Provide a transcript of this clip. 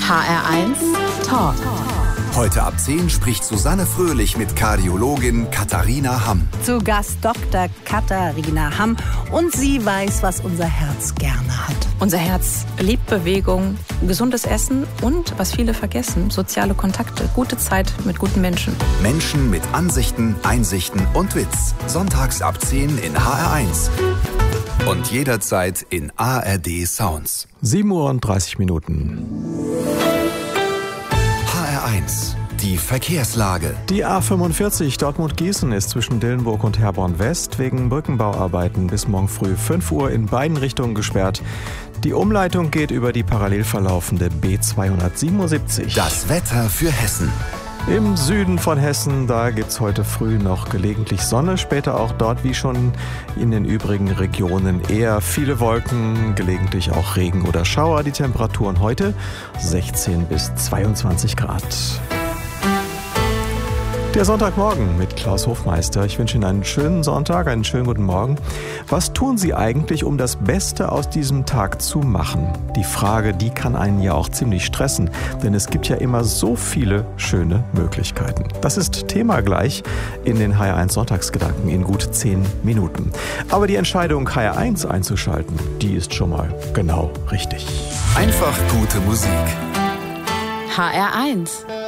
HR1 Talk. Heute ab 10 spricht Susanne Fröhlich mit Kardiologin Katharina Hamm. Zu Gast Dr. Katharina Hamm. Und sie weiß, was unser Herz gerne hat. Unser Herz liebt Bewegung, gesundes Essen und, was viele vergessen, soziale Kontakte, gute Zeit mit guten Menschen. Menschen mit Ansichten, Einsichten und Witz. Sonntags ab 10 in HR1. Und jederzeit in ARD Sounds. 7:30 Uhr. HR1, die Verkehrslage. Die A45 Dortmund-Gießen ist zwischen Dillenburg und Herborn West wegen Brückenbauarbeiten bis morgen früh 5 Uhr in beiden Richtungen gesperrt. Die Umleitung geht über die parallel verlaufende B277. Das Wetter für Hessen. Im Süden von Hessen, da gibt's heute früh noch gelegentlich Sonne, später auch dort wie schon in den übrigen Regionen eher viele Wolken, gelegentlich auch Regen oder Schauer. Die Temperaturen heute 16 bis 22 Grad. Der Sonntagmorgen mit Klaus Hofmeister. Ich wünsche Ihnen einen schönen Sonntag, einen schönen guten Morgen. Was tun Sie eigentlich, um das Beste aus diesem Tag zu machen? Die Frage, die kann einen ja auch ziemlich stressen, denn es gibt ja immer so viele schöne Möglichkeiten. Das ist Thema gleich in den HR1 Sonntagsgedanken in gut 10 Minuten. Aber die Entscheidung, HR1 einzuschalten, die ist schon mal genau richtig. Einfach gute Musik. HR1